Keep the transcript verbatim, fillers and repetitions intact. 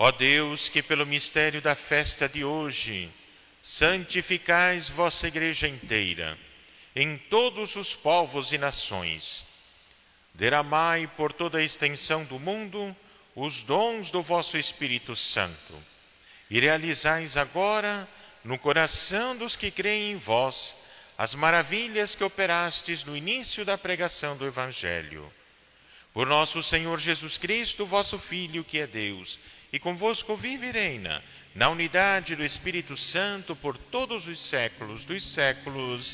Ó Deus, que pelo mistério da festa de hoje santificais vossa Igreja inteira, em todos os povos e nações, derramai por toda a extensão do mundo os dons do vosso Espírito Santo e realizais agora no coração dos que creem em vós as maravilhas que operastes no início da pregação do Evangelho. Por nosso Senhor Jesus Cristo, vosso Filho, que é Deus, e convosco vive e reina, na unidade do Espírito Santo, por todos os séculos dos séculos.